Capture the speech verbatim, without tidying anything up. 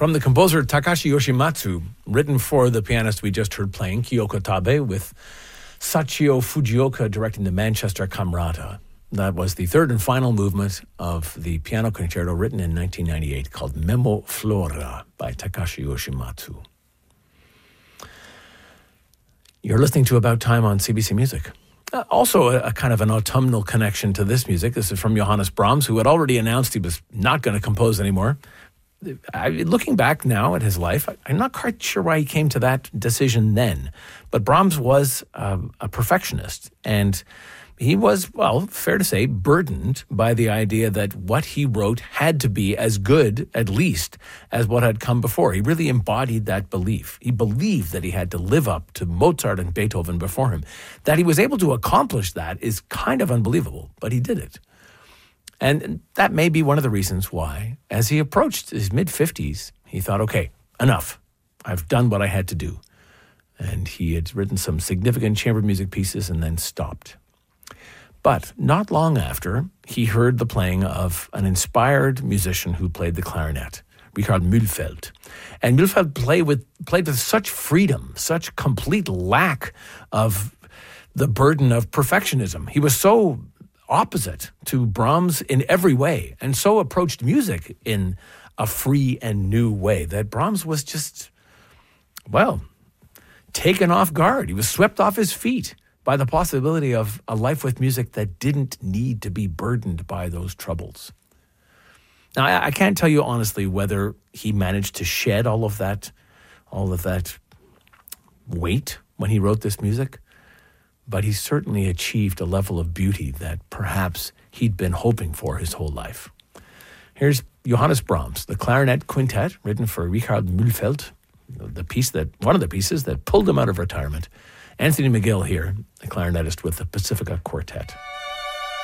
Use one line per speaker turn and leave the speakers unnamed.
From the composer Takashi Yoshimatsu, written for the pianist we just heard playing, Kyoko Tabe, with Sachio Fujioka directing the Manchester Camerata. That was the third and final movement of the piano concerto written in nineteen ninety-eight called Memo Flora by Takashi Yoshimatsu. You're listening to About Time on C B C Music. Uh, also a, a kind of an autumnal connection to this music. This is from Johannes Brahms, who had already announced he was not going to compose anymore. I, looking back now at his life, I, I'm not quite sure why he came to that decision then. But Brahms was uh, a perfectionist, and he was, well, fair to say, burdened by the idea that what he wrote had to be as good, at least, as what had come before. He really embodied that belief. He believed that he had to live up to Mozart and Beethoven before him. That he was able to accomplish that is kind of unbelievable, but he did it. And that may be one of the reasons why, as he approached his mid-fifties, he thought, okay, enough. I've done what I had to do. And he had written some significant chamber music pieces and then stopped. But not long after, he heard the playing of an inspired musician who played the clarinet, Richard Mühlfeld. And Mühlfeld played with, played with such freedom, such complete lack of the burden of perfectionism. He was so opposite to Brahms in every way, and so approached music in a free and new way that Brahms was just, well, taken off guard. He was swept off his feet by the possibility of a life with music that didn't need to be burdened by those troubles. Now, I, I can't tell you honestly whether he managed to shed all of that, all of that weight when he wrote this music, but he certainly achieved a level of beauty that perhaps he'd been hoping for his whole life. Here's Johannes Brahms, the Clarinet Quintet, written for Richard Mühlfeld, the piece that one of the pieces that pulled him out of retirement. Anthony McGill here, the clarinetist with the Pacifica Quartet.